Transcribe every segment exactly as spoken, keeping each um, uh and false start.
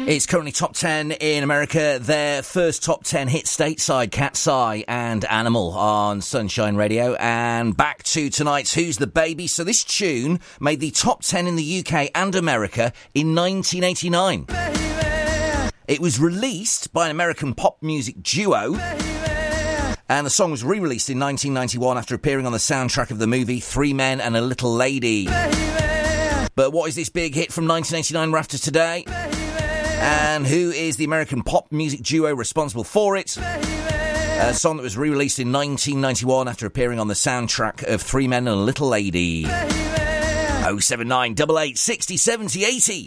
It's currently top ten in America. Their first top ten hit stateside, Cat's Eye and Animal on Sunshine Radio. And back to tonight's Who's the Baby? So this tune made the top ten in the U K and America in nineteen eighty-nine. Baby. It was released by an American pop music duo. Baby. And the song was re-released in nineteen ninety-one after appearing on the soundtrack of the movie Three Men and a Little Lady. Baby. But what is this big hit from nineteen eighty-nine we're after today? Baby. And who is the American pop music duo responsible for it? Baby. A song that was re-released in nineteen ninety-one after appearing on the soundtrack of Three Men and a Little Lady. oh seven nine eight eight sixty seventy eighty.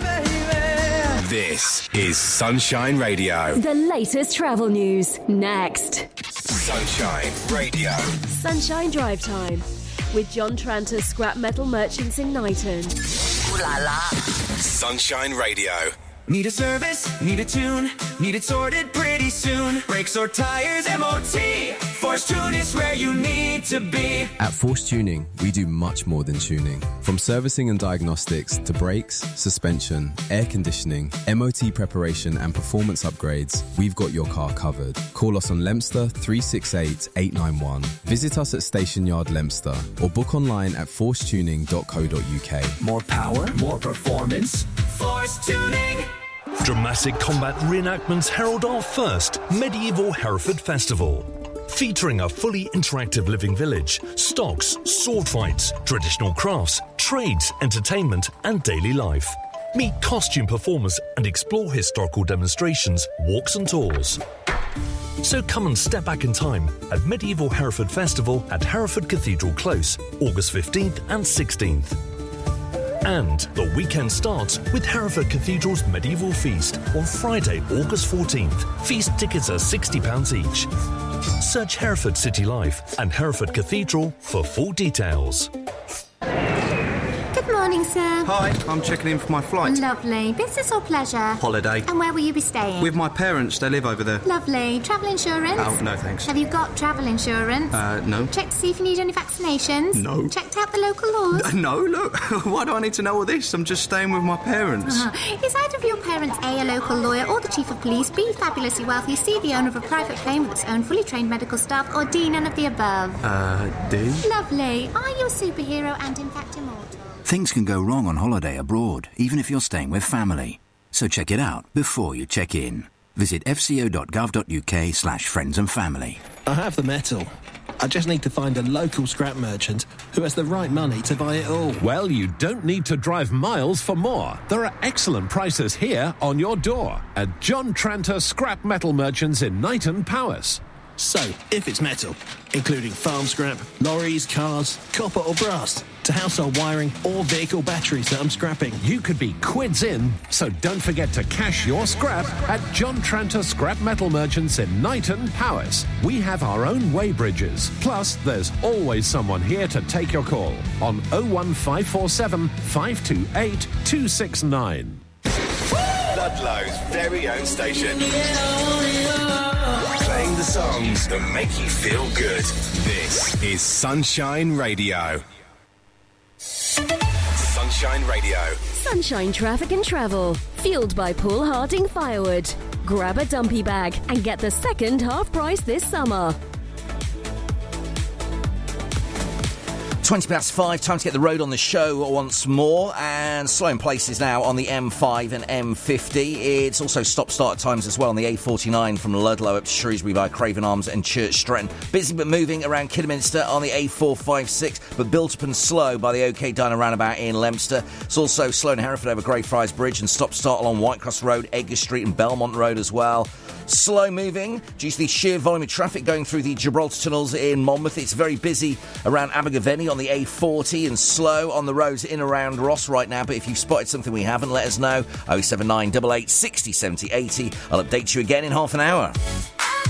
This is Sunshine Radio. The latest travel news, next. Sunshine Radio. Sunshine Drive Time with John Tranter, Scrap Metal Merchants in Knighton. Ooh la la. Sunshine Radio. Need a service, need a tune, need it sorted pretty soon. Brakes or tires, M O T. Force Tune is where you need to be. At Force Tuning, we do much more than tuning. From servicing and diagnostics to brakes, suspension, air conditioning, M O T preparation and performance upgrades, we've got your car covered. Call us on Leominster three six eight, eight nine one. Visit us at Station Yard Leominster or book online at force tuning dot co dot uk. More power, more performance. Force Tuning. Dramatic combat reenactments herald our first medieval Hereford Festival. Featuring a fully interactive living village, stocks, sword fights, traditional crafts, trades, entertainment and daily life. Meet costume performers and explore historical demonstrations, walks and tours. So come and step back in time at Medieval Hereford Festival at Hereford Cathedral Close, August fifteenth and sixteenth. And the weekend starts with Hereford Cathedral's Medieval Feast on Friday, August fourteenth. Feast tickets are sixty pounds each. Search Hereford City Life and Hereford Cathedral for full details. Good morning, sir. Hi, I'm checking in for my flight. Lovely. Business or pleasure? Holiday. And where will you be staying? With my parents, they live over there. Lovely. Travel insurance? Oh, no thanks. Have you got travel insurance? Uh, no. Check to see if you need any vaccinations? No. Checked out the local laws? No, look. Why do I need to know all this? I'm just staying with my parents. Uh-huh. Is either of your parents A, a local lawyer, or the chief of police, B, fabulously wealthy, C, the owner of a private plane with its own fully trained medical staff, or D, none of the above? Uh, D? Lovely. Are you a superhero and in fact immortal? Things can go wrong on holiday abroad, even if you're staying with family. So check it out before you check in. Visit fco dot gov dot uk slash friends and family. I have the metal. I just need to find a local scrap merchant who has the right money to buy it all. Well, you don't need to drive miles for more. There are excellent prices here on your door at John Tranter Scrap Metal Merchants in Knighton Powys. So, if it's metal, including farm scrap, lorries, cars, copper or brass, to household wiring or vehicle batteries that I'm scrapping, you could be quids in, so don't forget to cash your scrap at John Tranter Scrap Metal Merchants in Knighton Powys. We have our own weighbridges, plus there's always someone here to take your call on oh one five four seven, five two eight, two six nine. Ludlow's very own station. Playing the songs that make you feel good. This is Sunshine Radio. Sunshine Radio. Sunshine Traffic and Travel. Fueled by Paul Harding Firewood. Grab a dumpy bag and get the second half price this summer. twenty past five, time to get the road on the show once more, and slow in places now on the M five and M fifty. It's also stop-start times as well on the A forty-nine from Ludlow up to Shrewsbury by Craven Arms and Church Stretton. Busy but moving around Kidderminster on the A four fifty-six, but built up and slow by the OK Diner roundabout in Leominster. It's also slow in Hereford over Greyfriars Bridge and stop-start along Whitecross Road, Edgar Street and Belmont Road as well. Slow moving due to the sheer volume of traffic going through the Gibraltar tunnels in Monmouth. It's very busy around Abergavenny on the A forty and slow on the roads in around Ross right now. But if you've spotted something we haven't, let us know. oh seven nine eight eight sixty seventy eighty. I'll update you again in half an hour.